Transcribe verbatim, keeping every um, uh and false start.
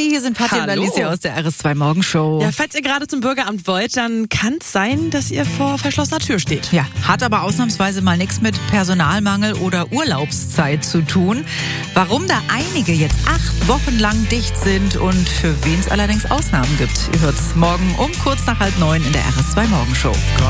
Steffi, hier sind Patti und Hallo. Alicia aus der R S zwei Morgenshow. Ja, falls ihr gerade zum Bürgeramt wollt, dann kann es sein, dass ihr vor verschlossener Tür steht. Ja, hat aber ausnahmsweise mal nichts mit Personalmangel oder Urlaubszeit zu tun. Warum da einige jetzt acht Wochen lang dicht sind und für wen es allerdings Ausnahmen gibt. Ihr hört's morgen um kurz nach halb neun in der R S zwei Morgenshow.